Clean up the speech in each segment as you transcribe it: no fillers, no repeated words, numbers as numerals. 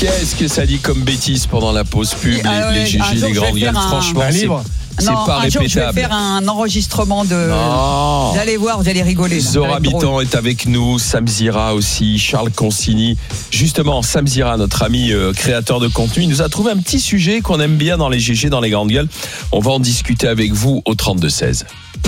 Qu'est-ce que ça dit comme bêtise pendant la pause pub, les GG, les grandes gueules. Franchement, c'est pas un jour, je vais répétable. faire un enregistrement de. Non. Vous allez voir, vous allez rigoler. Zora Habitant est avec nous, Sam Zira aussi, Charles Consigny. Justement, Sam Zira, notre ami créateur de contenu, il nous a trouvé un petit sujet qu'on aime bien dans les GG, dans les grandes gueules. On va en discuter avec vous au 32-16.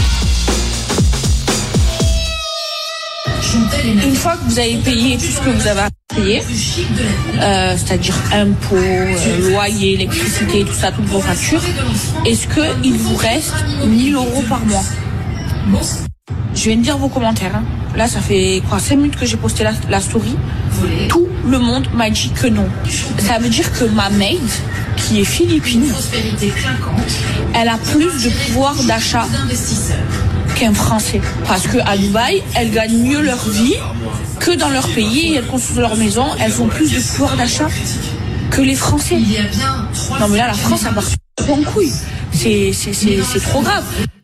Une fois que vous avez payé tout ce que vous avez à payer, c'est-à-dire impôts, loyer, électricité, tout ça, toutes vos factures, est-ce qu'il vous reste 1 000 € par mois ? Je viens de dire vos commentaires. Hein. Là, ça fait 5 minutes que j'ai posté la story. Tout le monde m'a dit que non. Ça veut dire que ma maid, qui est philippine, elle a plus de pouvoir d'achat qu'un Français. Parce qu'à Dubaï, elles gagnent mieux leur vie que dans leur pays. Elles construisent leur maison, elles ont plus de pouvoir d'achat que les Français. Non mais là, la France, elle part en couille. C'est trop grave.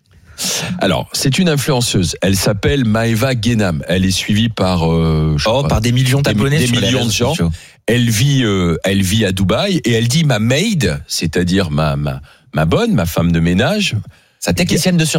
Alors, c'est une influenceuse. Elle s'appelle Maeva Guénam. Elle est suivie par par des millions d'abonnés, des millions de gens. Elle vit à Dubaï et elle dit ma maid, c'est-à-dire ma femme de ménage. Sa technicienne de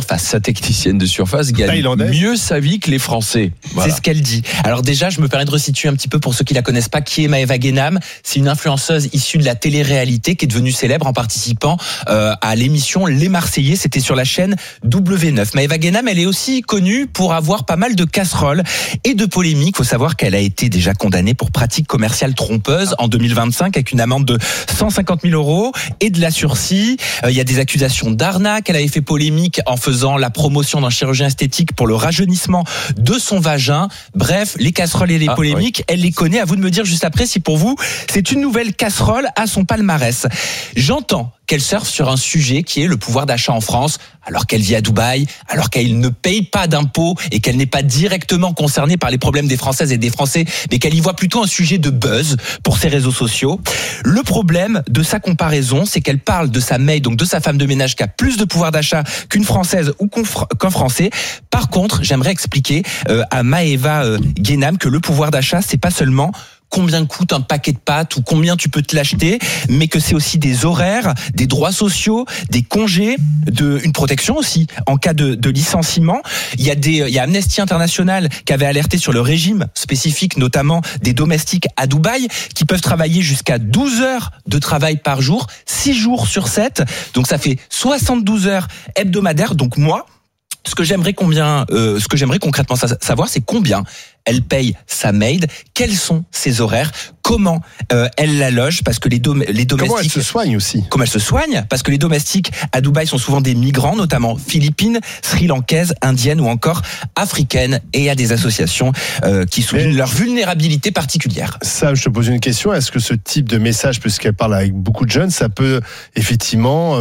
surface gagne mieux sa vie que les Français. Voilà. C'est ce qu'elle dit. Alors déjà, je me permets de resituer un petit peu pour ceux qui la connaissent pas, qui est Maeva Guénam. C'est une influenceuse issue de la télé-réalité qui est devenue célèbre en participant à l'émission Les Marseillais. C'était sur la chaîne W9. Maeva Guénam, elle est aussi connue pour avoir pas mal de casseroles et de polémiques. Faut savoir qu'elle a été déjà condamnée pour pratique commerciale trompeuse en 2025 avec une amende de 150 000 € et de la sursis. Il y a des accusations d'arnaque. Elle avait fait polémique en faisant la promotion d'un chirurgien esthétique pour le rajeunissement de son vagin. Bref, les casseroles et les polémiques, elle les connaît. À vous de me dire juste après si pour vous, c'est une nouvelle casserole à son palmarès. J'entends qu'elle surfe sur un sujet qui est le pouvoir d'achat en France, alors qu'elle vit à Dubaï, alors qu'elle ne paye pas d'impôts et qu'elle n'est pas directement concernée par les problèmes des Françaises et des Français, mais qu'elle y voit plutôt un sujet de buzz pour ses réseaux sociaux. Le problème de sa comparaison, c'est qu'elle parle de sa maid, donc de sa femme de ménage qui a plus de pouvoir d'achat qu'une Française ou qu'un Français. Par contre, j'aimerais expliquer à Maeva Guénam que le pouvoir d'achat, c'est pas seulement combien coûte un paquet de pâtes ou combien tu peux te l'acheter, mais que c'est aussi des horaires, des droits sociaux, des congés, une protection aussi en cas de licenciement. Il y a Amnesty International qui avait alerté sur le régime spécifique, notamment des domestiques à Dubaï, qui peuvent travailler jusqu'à 12 heures de travail par jour, 6 jours sur 7. Donc ça fait 72 heures hebdomadaires. Donc moi, ce que j'aimerais concrètement savoir, c'est combien elle paye sa maid, quels sont ses horaires, comment elle la loge, parce que les domestiques... Comment elle se soigne aussi. Comment elle se soigne, parce que les domestiques à Dubaï sont souvent des migrants, notamment philippines, sri-lankaises, indiennes ou encore africaines, et il y a des associations qui soulignent leur vulnérabilité particulière. Ça, je te pose une question, est-ce que ce type de message, puisqu'elle parle avec beaucoup de jeunes, ça peut effectivement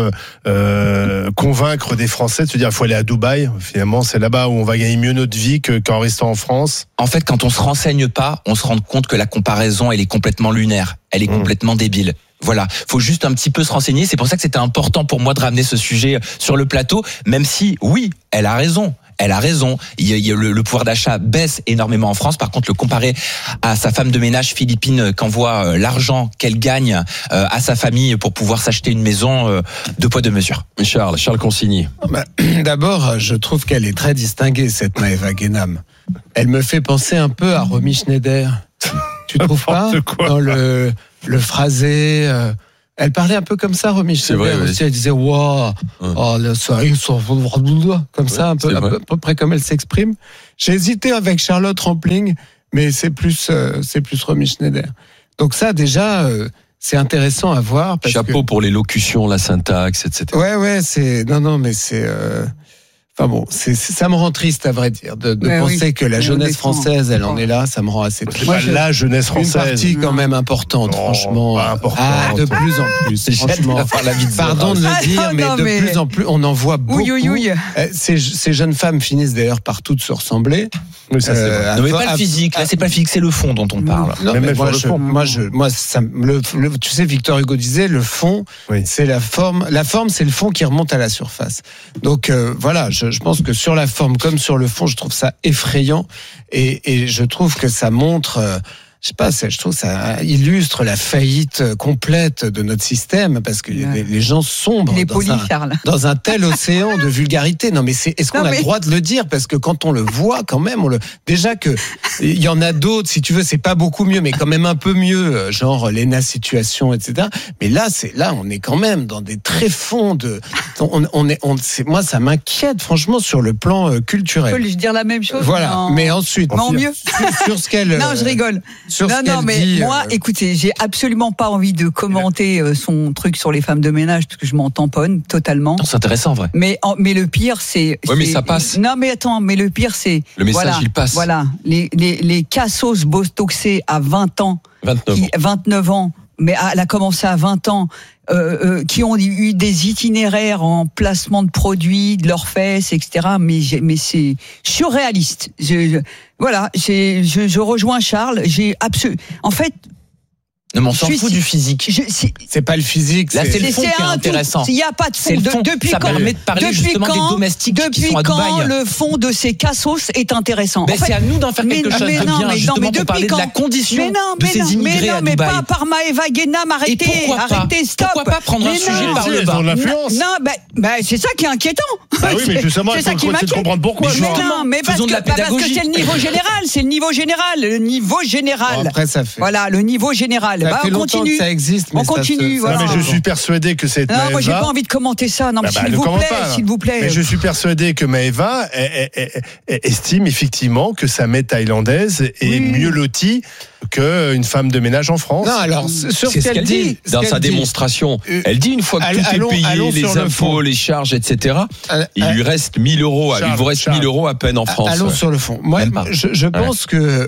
convaincre des Français de se dire il faut aller à Dubaï, finalement c'est là-bas où on va gagner mieux notre vie qu'en restant en France? En fait, quand on se renseigne pas, on se rend compte que la comparaison, elle est complètement lunaire, elle est complètement débile. Voilà, faut juste un petit peu se renseigner. C'est pour ça que c'était important pour moi de ramener ce sujet sur le plateau, même si, oui, elle a raison. Le pouvoir d'achat baisse énormément en France. Par contre, le comparer à sa femme de ménage philippine qui envoie l'argent qu'elle gagne à sa famille pour pouvoir s'acheter une maison, deux poids, deux mesures. Charles Consigny. D'abord, je trouve qu'elle est très distinguée, cette Maeva Guénam. Elle me fait penser un peu à Romy Schneider. Tu trouves pas? Dans le phrasé... Elle parlait un peu comme ça, Romy Schneider aussi. Ouais. Elle disait waouh, la soirée comme ça, à peu près comme elle s'exprime. J'ai hésité avec Charlotte Rampling, mais c'est plus Romy Schneider. Donc ça déjà, c'est intéressant à voir. Chapeau pour l'élocution, la syntaxe, etc. Ouais, c'est mais c'est. Enfin bon, ça me rend triste à vrai dire de penser que la jeunesse française, elle en est là, ça me rend assez triste. Moi, la jeunesse française, une partie quand même importante, franchement. De plus en plus. Franchement, pardon de le dire, mais de plus en plus, on en voit beaucoup. Ces jeunes femmes finissent d'ailleurs par toutes se ressembler. Oui, ça c'est vrai. Non, mais pas le physique. Là, c'est pas le physique, c'est le fond dont on parle. Non, mais tu sais, Victor Hugo disait, le fond, c'est la forme. La forme, c'est le fond qui remonte à la surface. Donc voilà. Je pense que sur la forme comme sur le fond, je trouve ça effrayant et je trouve que ça montre je sais pas, je trouve que ça illustre la faillite complète de notre système, parce que les gens sombrent dans un tel océan de vulgarité. Non, mais est-ce qu'on a le droit de le dire? Parce que quand on le voit, quand même, déjà que il y en a d'autres, si tu veux, c'est pas beaucoup mieux, mais quand même un peu mieux, genre Lena Situation, etc. Mais là, on est quand même dans des tréfonds de, moi, ça m'inquiète, franchement, sur le plan culturel. Je peux lui dire la même chose. Voilà. Mais ensuite, mieux. Sur ce qu'elle. Non, je rigole. Mais dit, moi, écoutez, j'ai absolument pas envie de commenter son truc sur les femmes de ménage, parce que je m'en tamponne totalement. Non, c'est intéressant, vrai. Mais le pire, c'est. Oui, mais ça passe. Non, mais attends, mais le pire, c'est. Le message, il passe. Voilà. Les cassos botoxés à 29 ans. Mais elle a commencé à 20 ans, qui ont eu des itinéraires en placement de produits, de leurs fesses, etc. Mais c'est surréaliste. Je rejoins Charles. En fait. Non, mais on s'en fout du physique. C'est pas le physique. Là, c'est le fond qui est intéressant. Il n'y a pas de fond. Depuis ça permet de parler justement des domestiques qui sont à Dubaï. Depuis quand le fond de ces cassos est intéressant? Ben, c'est à nous d'en faire quelque chose de bien, justement, pour parler de la condition de ces immigrés à Dubaï. Mais pas par Maëva Guénam, arrêtez, stop. Pourquoi pas prendre un sujet par le bas? Non, c'est ça qui est inquiétant. Oui, mais justement, il faut essayer de comprendre pourquoi. Mais parce que c'est le niveau général. Le niveau général. Après, ça fait. Voilà, le niveau général. On continue. Ça existe, on continue. Voilà. Non, mais je suis persuadé que cette Maëva. Non, moi j'ai pas envie de commenter ça. Non, mais s'il vous plaît. Mais je suis persuadé que Maëva estime effectivement que sa mère thaïlandaise est mieux lotie qu'une femme de ménage en France. Non, alors c'est ce qu'elle dit dans sa démonstration. Elle dit une fois que tout est payé, les impôts, les charges, etc. Il lui reste 1 000 euros. Il vous reste 1 000 euros à peine en France. Allons sur le fond. Moi, je pense que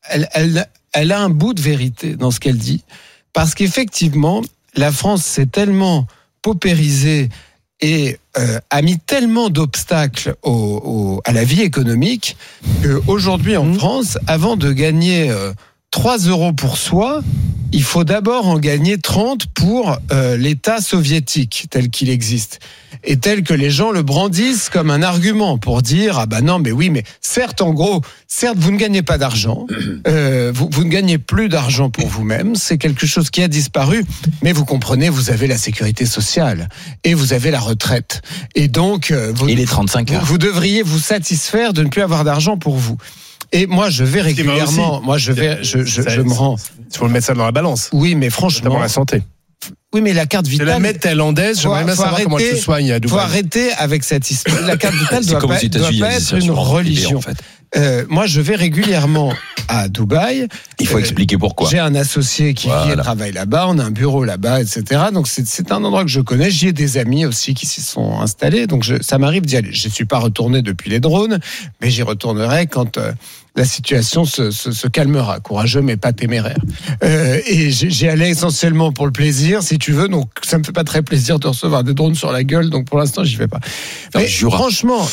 elle a un bout de vérité dans ce qu'elle dit, parce qu'effectivement, la France s'est tellement paupérisée et a mis tellement d'obstacles à la vie économique qu'aujourd'hui en France, avant de gagner 3 euros pour soi, il faut d'abord en gagner 30 pour l'État soviétique tel qu'il existe. Et tel que les gens le brandissent comme un argument pour dire ah ben non mais oui mais certes vous ne gagnez pas d'argent, vous ne gagnez plus d'argent pour vous-même, c'est quelque chose qui a disparu, mais vous comprenez, vous avez la sécurité sociale et vous avez la retraite et donc les 35 heures. Vous devriez vous satisfaire de ne plus avoir d'argent pour vous. Et moi, je vais régulièrement. Je me rends. Il faut le mettre ça dans la balance. Oui, mais franchement. Notamment la santé. Oui, mais la carte vitale. De la mettre thaïlandaise, j'aimerais bien savoir comment elle se soigne à Dubaï. Faut arrêter avec cette histoire. La carte vitale doit pas être une religion. En fait. Moi, je vais régulièrement à Dubaï. Il faut expliquer pourquoi. J'ai un associé qui vit et travaille là-bas. On a un bureau là-bas, etc. Donc, c'est un endroit que je connais. J'y ai des amis aussi qui s'y sont installés. Donc, ça m'arrive d'y aller. Je ne suis pas retourné depuis les drones, mais j'y retournerai quand la situation se calmera. Courageux, mais pas téméraire. Et j'y allais essentiellement pour le plaisir, si tu veux. Donc, ça me fait pas très plaisir de recevoir des drones sur la gueule. Donc, pour l'instant, j'y vais pas. Mais franchement,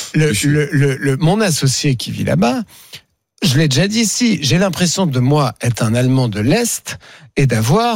mon associé qui vit là-bas, je l'ai déjà dit ici, j'ai l'impression de moi être un Allemand de l'Est et d'avoir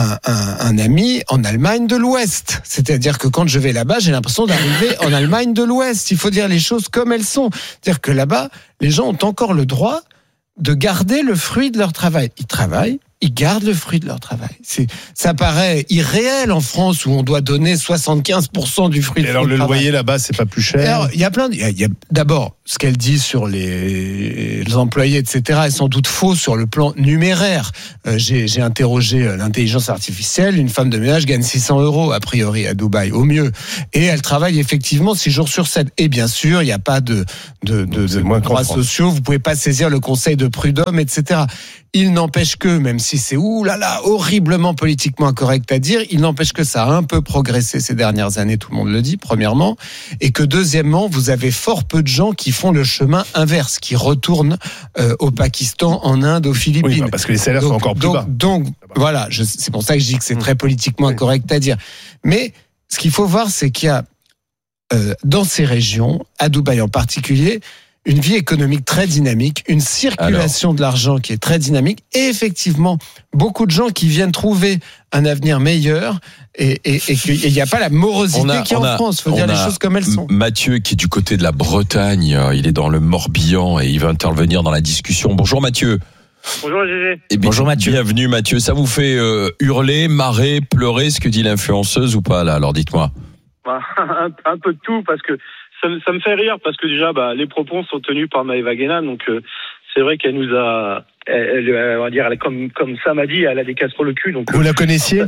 un ami en Allemagne de l'Ouest. C'est-à-dire que quand je vais là-bas, j'ai l'impression d'arriver en Allemagne de l'Ouest. Il faut dire les choses comme elles sont. C'est-à-dire que là-bas, les gens ont encore le droit de garder le fruit de leur travail. Ils travaillent, ils gardent le fruit de leur travail. Ça paraît irréel en France où on doit donner 75% du fruit de leur travail. Alors le loyer là-bas, c'est pas plus cher. Alors il y a d'abord ce qu'elle dit sur les employés, etc. est sans doute faux sur le plan numéraire. J'ai interrogé l'intelligence artificielle. Une femme de ménage gagne 600 euros a priori à Dubaï, au mieux, et elle travaille effectivement 6 jours sur 7. Et bien sûr, il n'y a pas de droits sociaux. Vous pouvez pas saisir le conseil de prud'homme, etc. Il n'empêche que, même si c'est horriblement politiquement incorrect à dire, il n'empêche que ça a un peu progressé ces dernières années, tout le monde le dit, premièrement, et que deuxièmement, vous avez fort peu de gens qui font le chemin inverse, qui retournent au Pakistan, en Inde, aux Philippines. Oui, parce que les salaires sont encore plus bas. Donc voilà, c'est pour ça que je dis que c'est très politiquement incorrect à dire. Mais ce qu'il faut voir, c'est qu'il y a dans ces régions, à Dubaï en particulier, une vie économique très dynamique, une circulation de l'argent qui est très dynamique, et effectivement, beaucoup de gens qui viennent trouver un avenir meilleur, et qu'il n'y a pas la morosité qu'il y a en France. Il faut dire les choses comme elles sont. Mathieu, qui est du côté de la Bretagne, il est dans le Morbihan et il va intervenir dans la discussion. Bonjour Mathieu. Bonjour GG. Et bonjour Mathieu. Bienvenue Mathieu. Ça vous fait hurler, marrer, pleurer ce que dit l'influenceuse ou pas là? Alors dites-moi. Un peu de tout parce que ça me fait rire parce que déjà les propos sont tenus par Maëva Guénam, donc c'est vrai qu'elle nous a, on va dire, comme ça m'a dit, elle a des casseroles au cul. Donc vous la connaissiez?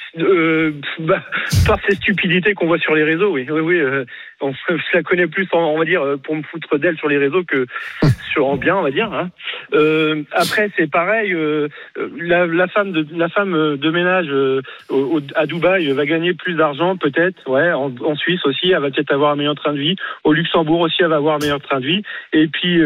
Par ces stupidités qu'on voit sur les réseaux, oui. Je la connais plus, on va dire, pour me foutre d'elle sur les réseaux que en bien, on va dire. Hein. Après, c'est pareil. La femme de ménage à Dubaï va gagner plus d'argent, peut-être. Ouais, en Suisse aussi, elle va peut-être avoir un meilleur train de vie. Au Luxembourg aussi, elle va avoir un meilleur train de vie. Et puis,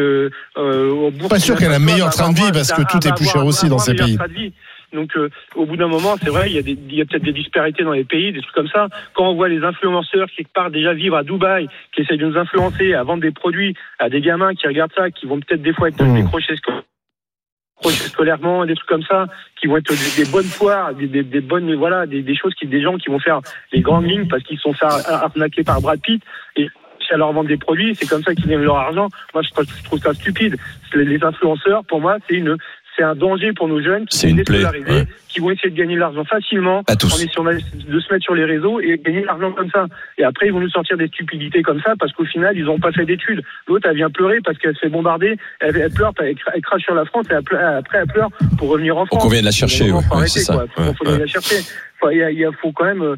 pas sûr qu'elle a un meilleur train de vie parce que tout est plus cher aussi dans ces pays. Donc, au bout d'un moment, c'est vrai, il y a peut-être des disparités dans les pays, des trucs comme ça. Quand on voit les influenceurs qui partent déjà vivre à Dubaï, qui essayent de nous influencer à vendre des produits à des gamins qui regardent ça, qui vont peut-être des fois être décrochés scolairement, des trucs comme ça, qui vont être des bonnes foires, des bonnes, voilà, des choses des gens qui vont faire les grandes lignes parce qu'ils sont fait arnaquer par Brad Pitt et à leur vendre des produits, c'est comme ça qu'ils gagnent leur argent. Moi, je trouve ça stupide. Les influenceurs, pour moi, c'est un danger pour nos jeunes qui vont déscolariser, qui vont essayer de gagner de l'argent facilement de se mettre sur les réseaux et gagner de l'argent comme ça. Et après, ils vont nous sortir des stupidités comme ça parce qu'au final, ils n'ont pas fait d'études. L'autre, elle vient pleurer parce qu'elle se fait bombarder, elle pleure, elle crache sur la France et après, elle pleure pour revenir en France. Donc on vient de la chercher, c'est ça. Faut venir la chercher. Il faut quand même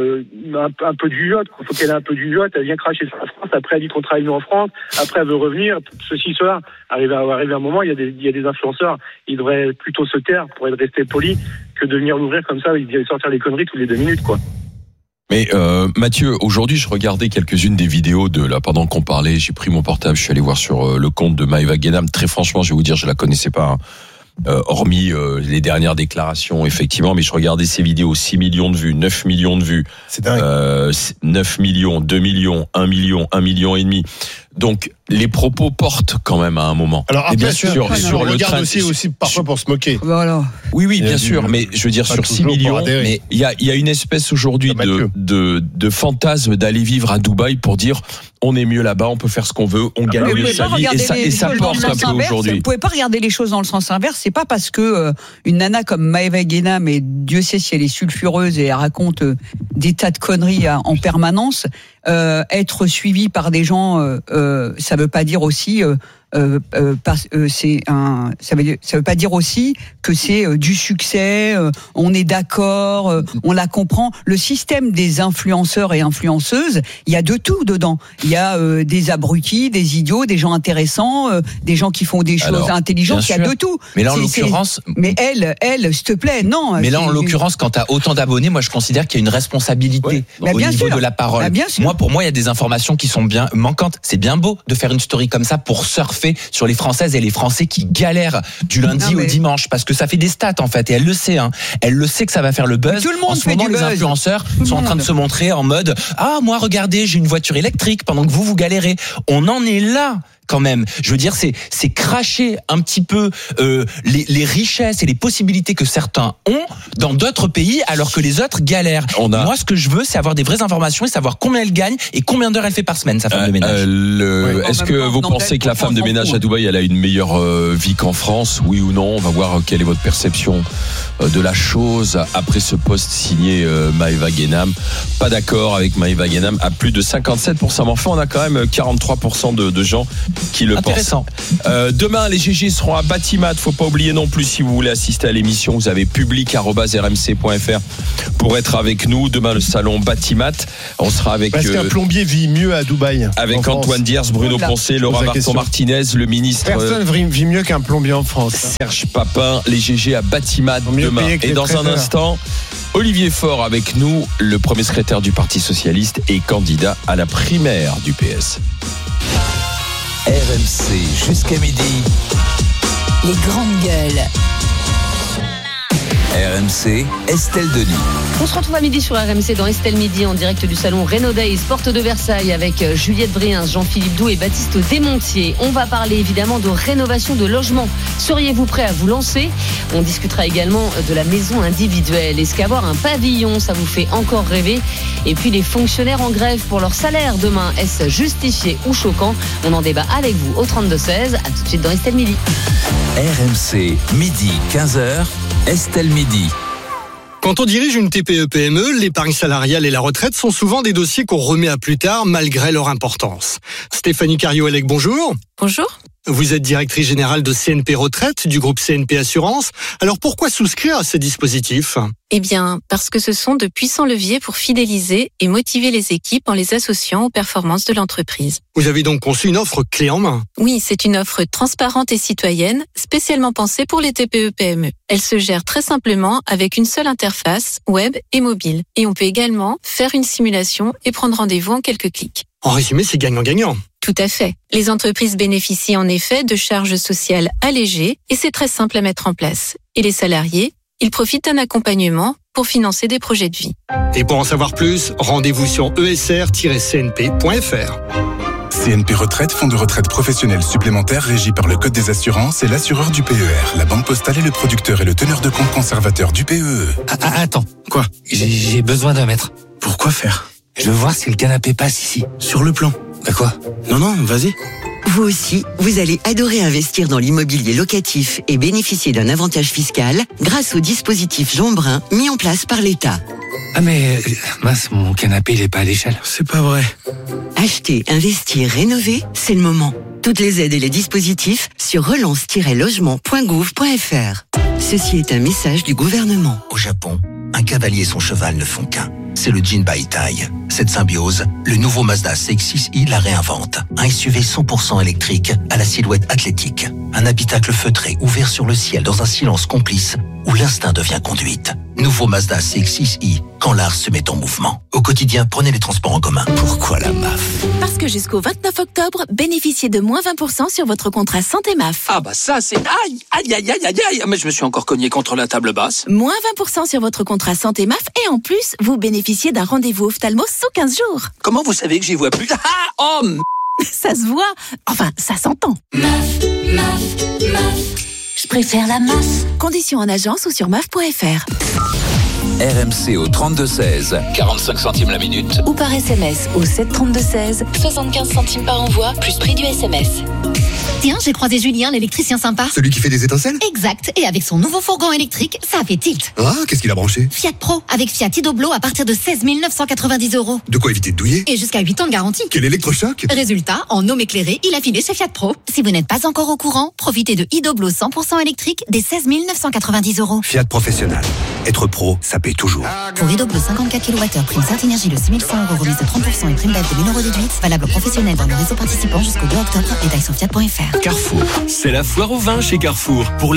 un peu de jugeote. Il faut qu'elle ait un peu de jugeote. Elle vient cracher sur la France. Après, elle dit qu'on travaille nous en France. Après, elle veut revenir. Ceci, cela. Arrivé un moment, il y a des influenceurs. Ils devraient plutôt se taire pour rester polis que de venir l'ouvrir comme ça et sortir les conneries toutes les 2 minutes, quoi. Mais Mathieu, aujourd'hui, je regardais quelques-unes des vidéos pendant qu'on parlait. J'ai pris mon portable, je suis allé voir sur le compte de Maëva Guénam. Très franchement, je vais vous dire, je la connaissais pas. Hein. Hormis les dernières déclarations, effectivement, mais je regardais ces vidéos, 6 millions de vues, 9 millions de vues, c'est dingue. 9 millions, 2 millions, 1 million, 1 million et demi. Donc, les propos portent quand même à un moment. Alors, après, bien sûr, sur le train aussi parfois pour se moquer. Voilà. Oui, bien sûr, mais je veux dire, sur 6 millions, mais il y a une espèce aujourd'hui de fantasme d'aller vivre à Dubaï pour dire, on est mieux là-bas, on peut faire ce qu'on veut, on gagne mieux sa vie, et ça porte un peu aujourd'hui. Vous pouvez pas regarder les choses dans le sens inverse. C'est pas parce que une nana comme Maëva Guénam, et Dieu sait si elle est sulfureuse et elle raconte des tas de conneries en permanence, être suivie par des gens, ça veut pas dire aussi ça veut pas dire aussi que c'est du succès, on est d'accord, on la comprend. Le système des influenceurs et influenceuses, il y a de tout dedans. Il y a des abrutis, des idiots, des gens intéressants, des gens qui font des choses intelligentes, il y a de tout. Mais là, en l'occurrence... Mais elle, s'il te plaît, non. Mais là, en l'occurrence, quand tu as autant d'abonnés, moi, je considère qu'il y a une responsabilité au niveau de la parole. Pour moi, il y a des informations qui sont bien manquantes. C'est bien beau de faire une story comme ça pour surfer sur les Françaises et les Français qui galèrent du lundi au dimanche, parce que ça fait des stats en fait, et elle le sait, hein. Elle le sait que ça va faire le buzz. En ce moment, les influenceurs sont en train de se montrer en mode moi regardez, j'ai une voiture électrique pendant que vous galérez. On en est là. Quand même, je veux dire, c'est cracher un petit peu les richesses et les possibilités que certains ont dans d'autres pays, alors que les autres galèrent. Moi, ce que je veux, c'est avoir des vraies informations et savoir combien elle gagne et combien d'heures elle fait par semaine, sa femme de ménage. Est-ce que vous pensez que la femme de ménage à Dubaï, elle a une meilleure vie qu'en France, oui ou non? On va voir quelle est votre perception de la chose après ce post signé Maëva Guénam. Pas d'accord avec Maëva Guénam à plus de 57%. Mais enfin, on a quand même 43% de gens qui le intéressant. Pensent. Demain, les GG seront à Batimat. Faut pas oublier non plus, si vous voulez assister à l'émission, vous avez public@rmc.fr pour être avec nous. Demain, le salon Batimat. On sera avec. Parce qu'un plombier vit mieux à Dubaï. Avec Antoine Diers, Bruno Poncet, Laura Martin-Martinez, le ministre. Personne vit mieux qu'un plombier en France. Serge Papin, les GG à Batimat demain. Et dans un instant, Olivier Faure avec nous, le premier secrétaire du Parti Socialiste et candidat à la primaire du PS. RMC jusqu'à midi. Les grandes gueules. RMC, Estelle Denis. On se retrouve à midi sur RMC dans Estelle Midi en direct du salon Renault Days, porte de Versailles, avec Juliette Briens, Jean-Philippe Doux et Baptiste Desmontiers. On va parler évidemment de rénovation de logements. Seriez-vous prêt à vous lancer ? On discutera également de la maison individuelle. Est-ce qu'avoir un pavillon, ça vous fait encore rêver ? Et puis les fonctionnaires en grève pour leur salaire demain, est-ce justifié ou choquant ? On en débat avec vous au 32-16. À tout de suite dans Estelle Midi. RMC, midi 15h, Estelle Midi. Quand on dirige une TPE-PME, l'épargne salariale et la retraite sont souvent des dossiers qu'on remet à plus tard malgré leur importance. Stéphanie Carriolec, bonjour. Bonjour. Vous êtes directrice générale de CNP Retraite du groupe CNP Assurance. Alors pourquoi souscrire à ces dispositifs ? Eh bien, parce que ce sont de puissants leviers pour fidéliser et motiver les équipes en les associant aux performances de l'entreprise. Vous avez donc conçu une offre clé en main ? Oui, c'est une offre transparente et citoyenne, spécialement pensée pour les TPE-PME. Elle se gère très simplement avec une seule interface, web et mobile. Et on peut également faire une simulation et prendre rendez-vous en quelques clics. En résumé, c'est gagnant-gagnant. Tout à fait. Les entreprises bénéficient en effet de charges sociales allégées et c'est très simple à mettre en place. Et les salariés, ils profitent d'un accompagnement pour financer des projets de vie. Et pour en savoir plus, rendez-vous sur esr-cnp.fr. CNP Retraite, fonds de retraite professionnel supplémentaire régi par le Code des assurances et l'assureur du PER. La Banque Postale est le producteur et le teneur de compte conservateur du PEE. Attends. Quoi ? J'ai besoin d'un mètre. Pourquoi faire ? Je veux voir si le canapé passe ici. Sur le plan. Bah quoi ? Non, vas-y. Vous aussi, vous allez adorer investir dans l'immobilier locatif et bénéficier d'un avantage fiscal grâce au dispositif Jean Brun mis en place par l'État. Ah mais, mince, mon canapé il est pas à l'échelle. C'est pas vrai. Acheter, investir, rénover, c'est le moment. Toutes les aides et les dispositifs sur relance-logement.gouv.fr. Ceci est un message du gouvernement. Au Japon, un cavalier et son cheval ne font qu'un. C'est le Jinbaitai. Cette symbiose, le nouveau Mazda CX-6i la réinvente. Un SUV 100% électrique à la silhouette athlétique. Un habitacle feutré ouvert sur le ciel dans un silence complice où l'instinct devient conduite. Nouveau Mazda CX-6i, quand l'art se met en mouvement. Au quotidien, prenez les transports en commun. Pourquoi la MAF ? Parce que jusqu'au 29 octobre, bénéficiez de moins 20% sur votre contrat santé MAF. Ah bah ça c'est... Aïe, mais je me suis encore cogné contre la table basse. Moins 20% sur votre contrat santé MAF et en plus, vous bénéficiez d'un rendez-vous ophtalmo sous 15 jours. Comment vous savez que j'y vois plus ? Ça se voit. Enfin, ça s'entend. MAF. Je préfère la MAF. Conditions en agence ou sur MAF.fr. RMC au 32-16, 45 centimes la minute. Ou par SMS au 732-16, 75 centimes par envoi, plus prix du SMS. Tiens, j'ai croisé Julien, l'électricien sympa. Celui qui fait des étincelles ? Exact, et avec son nouveau fourgon électrique, ça a fait tilt. Ah, qu'est-ce qu'il a branché ? Fiat Pro, avec Fiat Idoblo à partir de 16 990 €. De quoi éviter de douiller ? Et jusqu'à 8 ans de garantie. Quel électrochoc ? Résultat, en homme éclairé, il a filé chez Fiat Pro. Si vous n'êtes pas encore au courant, profitez de Idoblo 100% électrique des 16 990 €. Fiat Professionnel. Être pro, ça paye toujours. Pour Idoblo 54 kWh, prime Saint-Énergie de 6 100 € remise de 30% et prime BEF de 1 000 € déduite, valable professionnel dans le réseau participant jusqu'au 2 octobre. Détails sur Fiat.fr. Carrefour, c'est la foire au vin chez Carrefour. Pour